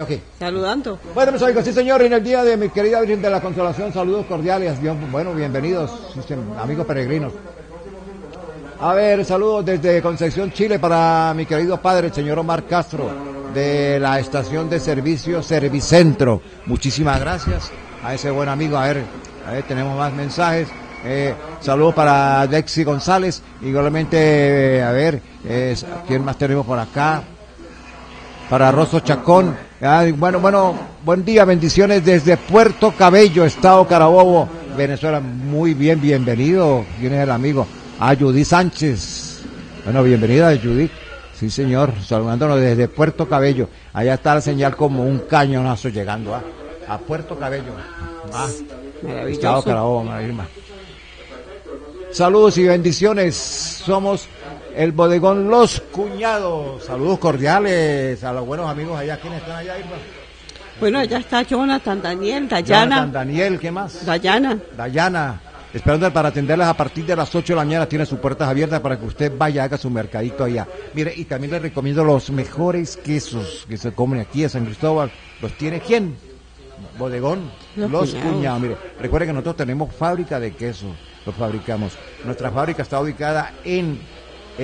qué? Saludando. Bueno, mis amigos, sí señor, en el día de mi querida Virgen de la Consolación, saludos cordiales, bueno, bienvenidos, amigos peregrinos. A ver, saludos desde Concepción, Chile, para mi querido padre, el señor Omar Castro, de la estación de servicio Servicentro. Muchísimas gracias a ese buen amigo. A ver, tenemos más mensajes. Saludos para Dexy González, igualmente, ¿quién más tenemos por acá? Para Rosso Chacón. Bueno, buen día, bendiciones desde Puerto Cabello, Estado Carabobo, Venezuela. Muy bien, bienvenido. ¿Quién es el amigo? A Judith Sánchez. Bueno, bienvenida Judith. Sí, señor, saludándonos desde Puerto Cabello. Allá está la señal como un cañonazo llegando a Puerto Cabello. Estado Carabobo, Maravilla. Saludos y bendiciones. Somos el bodegón Los Cuñados. Saludos cordiales a los buenos amigos allá. ¿Quiénes están allá, Irma? Bueno, allá está Jonathan, Daniel, Dayana. Jonathan, Daniel, ¿qué más? Dayana. Esperando para atenderlas a partir de las 8 de la mañana. Tiene sus puertas abiertas para que usted vaya, haga su mercadito allá. Mire, y también le recomiendo los mejores quesos que se comen aquí en San Cristóbal. ¿Los tiene quién? Bodegón Los Cuñados. Mire, recuerde que nosotros tenemos fábrica de quesos. Los fabricamos. Nuestra fábrica está ubicada en